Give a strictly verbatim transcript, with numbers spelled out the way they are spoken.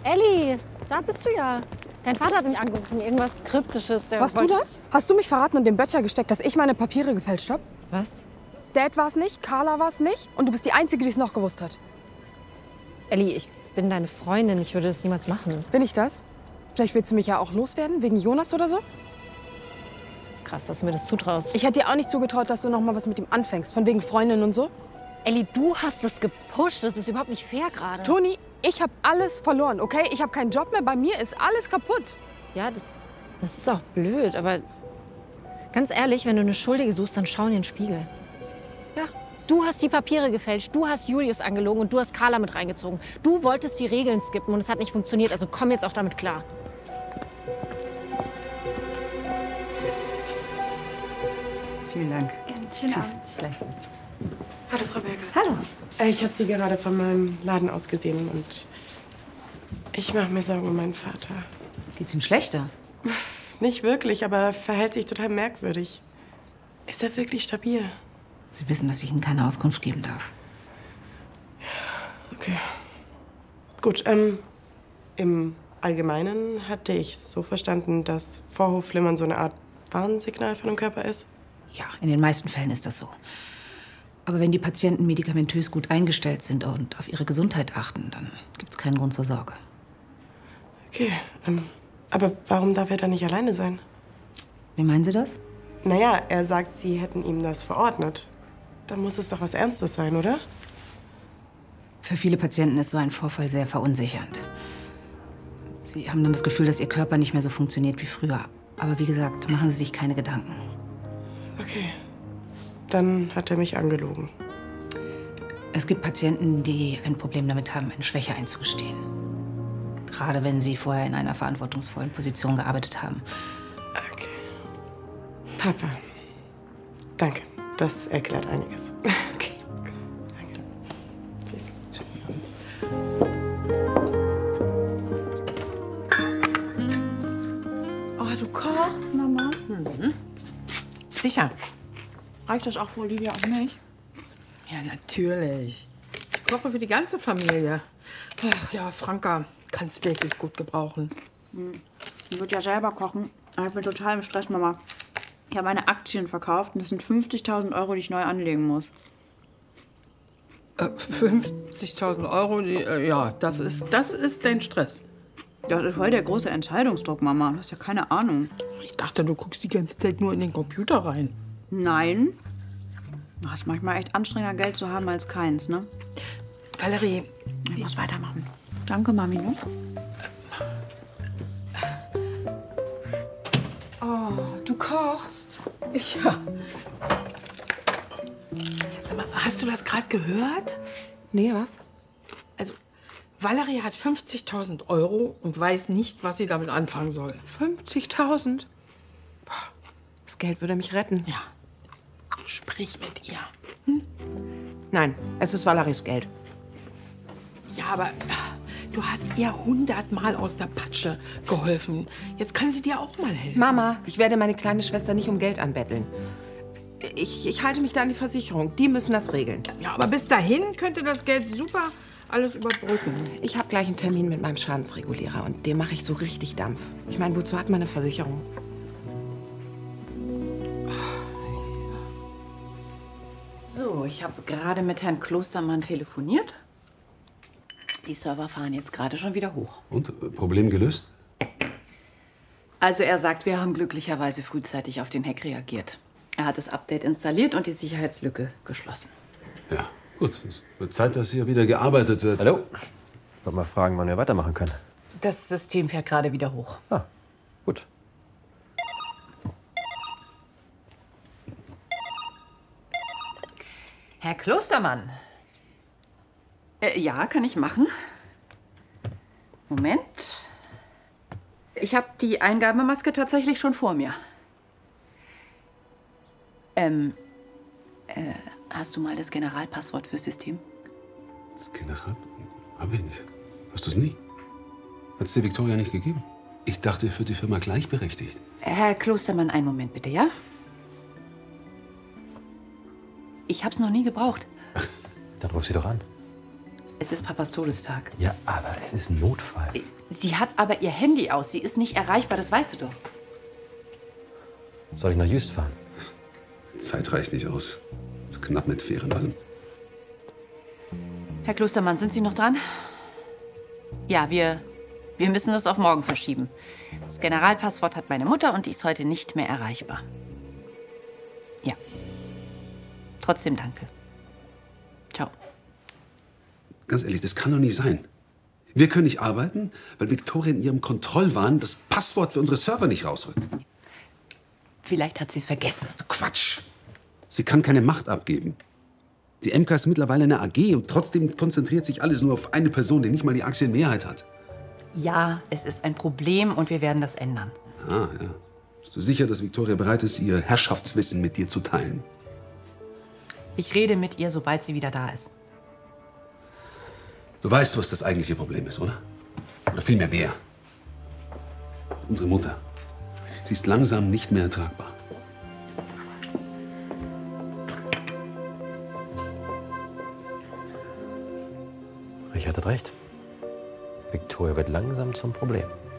Elli, da bist du ja. Dein Vater hat mich angerufen, irgendwas Kryptisches. Der Warst du das? Hast du mich verraten und den Böttcher gesteckt, dass ich meine Papiere gefälscht habe? Was? Dad war es nicht, Carla war es nicht und du bist die Einzige, die es noch gewusst hat. Elli, ich bin deine Freundin, ich würde das niemals machen. Bin ich das? Vielleicht willst du mich ja auch loswerden, wegen Jonas oder so? Das ist krass, dass du mir das zutraust. Ich hätte dir auch nicht zugetraut, dass du noch mal was mit ihm anfängst, von wegen Freundin und so. Elli, du hast es gepusht, das ist überhaupt nicht fair gerade. Toni, ich habe alles verloren, okay? Ich habe keinen Job mehr, bei mir ist alles kaputt. Ja, das, das ist auch blöd, aber ganz ehrlich, wenn du eine Schuldige suchst, dann schau in den Spiegel. Ja, du hast die Papiere gefälscht, du hast Julius angelogen und du hast Carla mit reingezogen. Du wolltest die Regeln skippen und es hat nicht funktioniert, also komm jetzt auch damit klar. Vielen Dank. Gerne. Schönen Tschüss. Abend. Gleich. Hallo, Frau Berger. Hallo. Äh, Ich habe Sie gerade von meinem Laden aus gesehen und ich mache mir Sorgen um meinen Vater. Geht's ihm schlechter? Nicht wirklich, aber er verhält sich total merkwürdig. Ist er wirklich stabil? Sie wissen, dass ich Ihnen keine Auskunft geben darf. Okay. Gut, ähm, im Allgemeinen hatte ich so verstanden, dass Vorhofflimmern so eine Art Warnsignal von dem Körper ist. Ja, in den meisten Fällen ist das so. Aber wenn die Patienten medikamentös gut eingestellt sind und auf ihre Gesundheit achten, dann gibt's keinen Grund zur Sorge. Okay, ähm, aber warum darf er dann nicht alleine sein? Wie meinen Sie das? Naja, er sagt, Sie hätten ihm das verordnet. Dann muss es doch was Ernstes sein, oder? Für viele Patienten ist so ein Vorfall sehr verunsichernd. Sie haben dann das Gefühl, dass ihr Körper nicht mehr so funktioniert wie früher. Aber wie gesagt, machen Sie sich keine Gedanken. Okay. Dann hat er mich angelogen. Es gibt Patienten, die ein Problem damit haben, eine Schwäche einzugestehen. Gerade wenn sie vorher in einer verantwortungsvollen Position gearbeitet haben. Okay. Papa. Danke. Das erklärt einiges. Okay. Danke. Tschüss. Oh, du kochst, Mama. Mhm. Sicher. Reicht das auch für Olivia und mich? Ja, natürlich. Ich koche für die ganze Familie. Ach ja, Franka kann es wirklich gut gebrauchen. Ich würde ja selber kochen. Aber ich bin total im Stress, Mama. Ich habe meine Aktien verkauft und das sind fünfzigtausend Euro, die ich neu anlegen muss. Äh, fünfzigtausend Euro, die, äh, ja, das ist, das ist dein Stress. Das ist voll der große Entscheidungsdruck, Mama. Du hast ja keine Ahnung. Ich dachte, du guckst die ganze Zeit nur in den Computer rein. Nein. Es ist manchmal echt anstrengender, Geld zu haben als keins, ne? Valerie, Ich muss weitermachen. Danke, Mami. Ne? Oh, du kochst. ja. Sag mal, hast du das gerade gehört? Nee, was? Also, Valerie hat fünfzigtausend Euro und weiß nicht, was sie damit anfangen soll. fünfzigtausend? Das Geld würde mich retten. Ja. Sprich mit ihr. Nein, es ist Valeries Geld. Ja, aber du hast ihr hundertmal aus der Patsche geholfen. Jetzt kann sie dir auch mal helfen. Mama, ich werde meine kleine Schwester nicht um Geld anbetteln. Ich, ich halte mich da an die Versicherung. Die müssen das regeln. Ja, aber bis dahin könnte das Geld super alles überbrücken. Ich habe gleich einen Termin mit meinem Schadensregulierer und dem mache ich so richtig Dampf. Ich meine, wozu hat man eine Versicherung? So, ich habe gerade mit Herrn Klostermann telefoniert. Die Server fahren jetzt gerade schon wieder hoch. Und? Äh, Problem gelöst? Also er sagt, wir haben glücklicherweise frühzeitig auf den Hack reagiert. Er hat das Update installiert und die Sicherheitslücke geschlossen. Ja, gut. Es wird Zeit, dass hier wieder gearbeitet wird. Hallo? Ich wollte mal fragen, wann wir weitermachen können. Das System fährt gerade wieder hoch. Ah, gut. Herr Klostermann. Äh, ja, kann ich machen. Moment. Ich habe die Eingabemaske tatsächlich schon vor mir. Ähm, äh, hast du mal das Generalpasswort fürs System? Das General? Hab ich nicht. Hast du es nie? Hat es dir Victoria nicht gegeben? Ich dachte, für die Firma gleichberechtigt. Herr Klostermann, einen Moment bitte, ja? Ich hab's noch nie gebraucht. Dann ruf sie doch an. Es ist Papas Todestag. Ja, aber es ist ein Notfall. Sie hat aber ihr Handy aus. Sie ist nicht erreichbar, das weißt du doch. Soll ich nach Jüst fahren? Die Zeit reicht nicht aus. So knapp mit Ferienballen. Herr Klostermann, sind Sie noch dran? Ja, wir, wir müssen das auf morgen verschieben. Das Generalpasswort hat meine Mutter und die ist heute nicht mehr erreichbar. Ja. Trotzdem danke. Ciao. Ganz ehrlich, das kann doch nicht sein. Wir können nicht arbeiten, weil Viktoria in ihrem Kontrollwahn das Passwort für unsere Server nicht rausrückt. Vielleicht hat sie es vergessen. Quatsch. Sie kann keine Macht abgeben. Die M K ist mittlerweile eine A G und trotzdem konzentriert sich alles nur auf eine Person, die nicht mal die Aktienmehrheit hat. Ja, es ist ein Problem und wir werden das ändern. Ah, ja. Bist du sicher, dass Viktoria bereit ist, ihr Herrschaftswissen mit dir zu teilen? Ich rede mit ihr, sobald sie wieder da ist. Du weißt, was das eigentliche Problem ist, oder? Oder vielmehr wer? Unsere Mutter. Sie ist langsam nicht mehr ertragbar. Richard hat recht. Viktoria wird langsam zum Problem.